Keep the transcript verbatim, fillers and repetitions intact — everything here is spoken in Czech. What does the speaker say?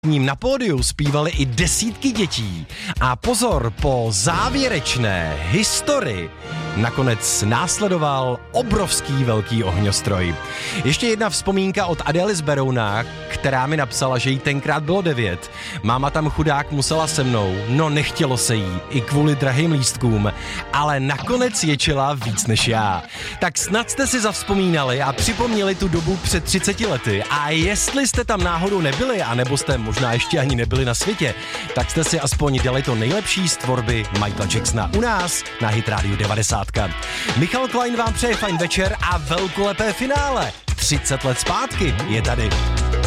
ním na pódiu zpívali i desítky dětí. A pozor, po závěrečné historii nakonec následoval obrovský velký ohňostroj. Ještě jedna vzpomínka od Adély z Berouna, která mi napsala, že jí tenkrát bylo devět. Máma tam chudák musela se mnou, no nechtělo se jí, i kvůli drahým lístkům, ale nakonec ječila víc než já. Tak snad jste si zavzpomínali a připomněli tu dobu před třiceti lety. A jestli jste tam náhodou nebyli, anebo jste možná ještě ani nebyli na světě, tak jste si aspoň dali to nejlepší z tvorby Michaela Jacksona u nás na Hit Radio devadesát. Michal Klein vám přeje fajn večer a velkolepé finále. třicet let zpátky je tady.